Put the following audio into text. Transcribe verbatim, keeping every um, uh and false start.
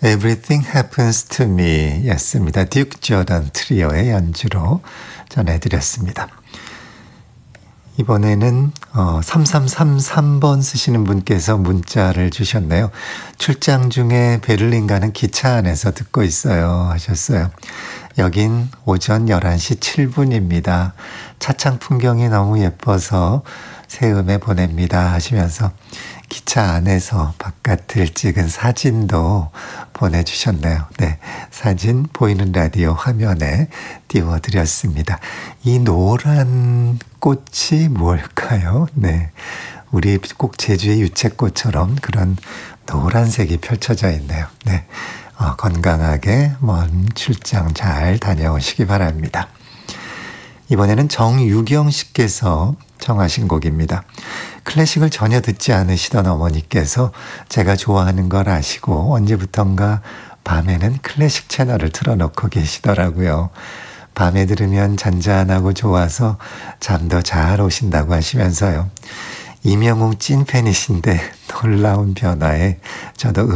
Everything Happens to Me 였습니다. 듀크 조던 트리오의 연주로 전해드렸습니다. 이번에는 어, 삼삼삼삼 번 쓰시는 분께서 문자를 주셨네요. 출장 중에 베를린 가는 기차 안에서 듣고 있어요 하셨어요. 여긴 오전 열한 시 칠 분입니다. 차창 풍경이 너무 예뻐서 새음에 보냅니다 하시면서 기차 안에서 바깥을 찍은 사진도 보내주셨네요. 네, 사진 보이는 라디오 화면에 띄워드렸습니다. 이 노란 꽃이 뭘까요? 네, 우리 꼭 제주의 유채꽃처럼 그런 노란색이 펼쳐져 있네요. 네, 어, 건강하게 먼 출장 잘 다녀오시기 바랍니다. 이번에는 정유경 씨께서 청하신 곡입니다. 클래식을 전혀 듣지 않으시던 어머니께서 제가 좋아하는 걸 아시고 언제부턴가 밤에는 클래식 채널을 틀어놓고 계시더라고요. 밤에 들으면 잔잔하고 좋아서 잠도 잘 오신다고 하시면서요. 이명웅 찐팬이신데 놀라운 변화에 저도